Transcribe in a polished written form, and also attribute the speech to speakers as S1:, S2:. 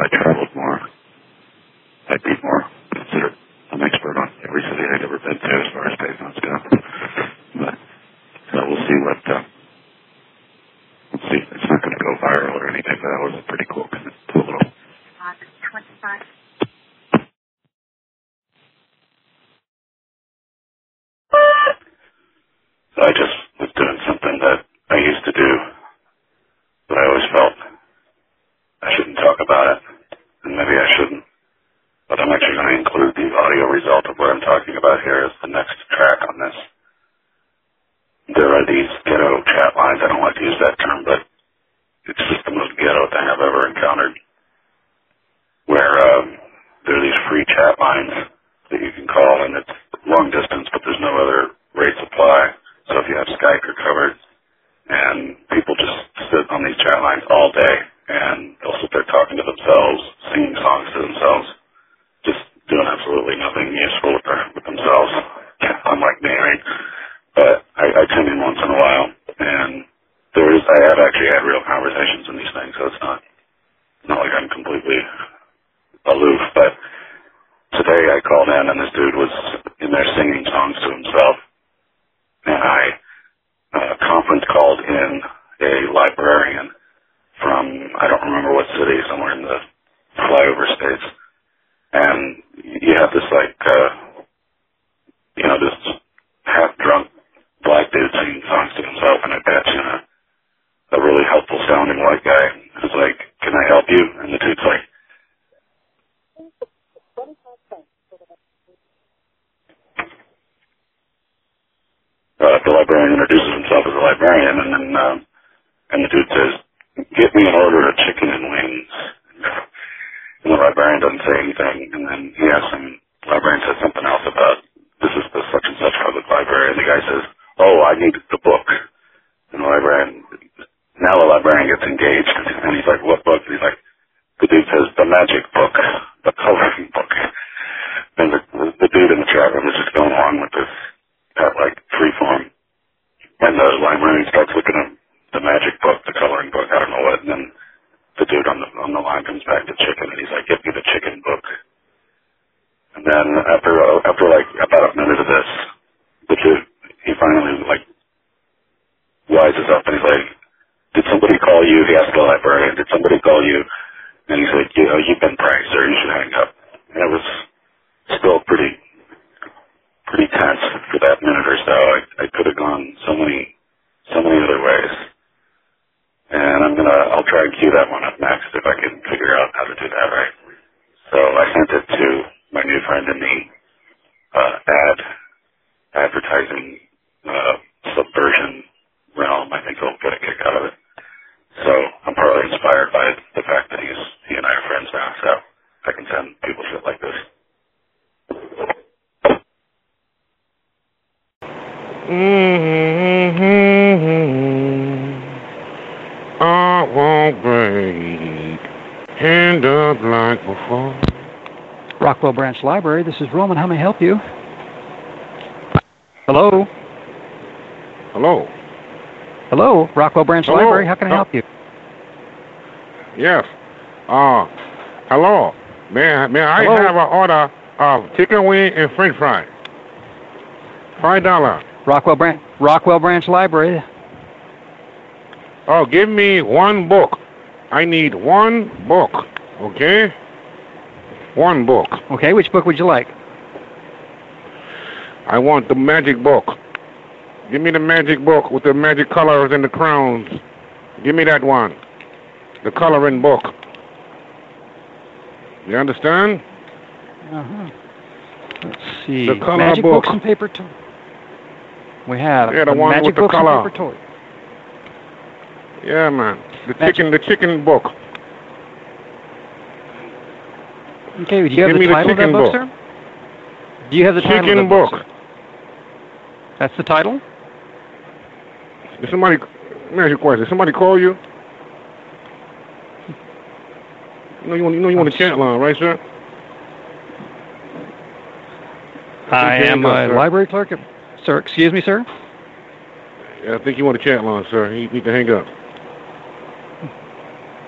S1: I traveled more, I'd be more considered an expert on every city I'd ever been to as far as pavements go. But, so we'll see what, let's see. It's not going to go viral or anything, but that was a pretty cool, cool little. 25. So I just was doing something that I used to do, but I always felt I shouldn't talk about it, and maybe I shouldn't. But I'm actually going to include the audio result of what I'm talking about here as the next track on this. There are these ghetto chat lines. I don't like to use that term, but it's just the most ghetto thing I've ever encountered, where there are these free chat lines that you can call, and it's long distance, but there's no other rates apply. So if you have Skype, you're covered. And people just sit on these chat lines all day, and they'll sit there talking to themselves, singing songs to themselves, just doing absolutely nothing useful with themselves, unlike me, right? But I tune in once in a while, and I have actually had real conversations in these things, so it's not like I'm completely aloof. But today I called in, and this dude was in there singing songs to himself, and I conference called in a librarian from, I don't remember what city, somewhere in the flyover states. And you have this this half-drunk black dude singing songs to himself, and I patch in a really helpful sounding white guy who's like, "Can I help you?" And the dude's like, the librarian introduces himself as a librarian, and the dude says, "Get me an order of chicken and wings." And the librarian doesn't say anything, and then he asks him, the librarian says something else about, "This is the such and such public library," and the guy says, "Oh, I need the book." And now the librarian gets engaged, and he's like, "What book?" And he's like, the dude says, "The magic book, the coloring book." And the dude in the chat room is just going along with this, free form. And the librarian starts looking at the magic book, the coloring book, I don't know what, and then the dude on the line comes back to chicken, and he's like, "Get me the chicken book." And then after about a minute of this, the dude, he finally wises up, and he's like, "Did somebody call you?" He asked the librarian, "Did somebody call you?" And he's like, "You've been pranked, sir. You should hang up." And it was still pretty tense for that minute or so. I could have gone so many other ways. And I'll try and cue that one up next if I can figure out how to do that right. So I sent it to my new friend in the advertising subversion realm. I think he'll get a kick out of it. So I'm partly inspired by the fact that he and I are friends now, so I can send people shit like this. I won't break, hand up like before.
S2: Rockwell Branch Library, this is Roman. How may I help you? Hello?
S1: Hello?
S2: Hello, Rockwell Branch Library. How can I help you?
S1: Yes. Hello. May I have an order of chicken wing and French fry? $5.
S2: Rockwell Branch Library.
S1: Oh, give me one book. I need one book. Okay? One book.
S2: Okay, which book would you like?
S1: I want the magic book. Give me the magic book with the magic colors and the crowns. Give me that one. The coloring book. You understand?
S2: Uh-huh. Let's see.
S1: The color
S2: magic
S1: book.
S2: Books and paper toy. We have
S1: the one
S2: magic
S1: with the
S2: books
S1: color.
S2: and paper toy.
S1: Yeah, man. The chicken book.
S2: Okay, do you have the title of that book, sir? Do you have the title of that book, sir? That's the title?
S1: Let me ask you a question. Did somebody call you? You want a chat line, right, sir?
S2: I am a library clerk. Sir, excuse me, sir?
S1: Yeah, I think you want a chat line, sir. You need to hang up.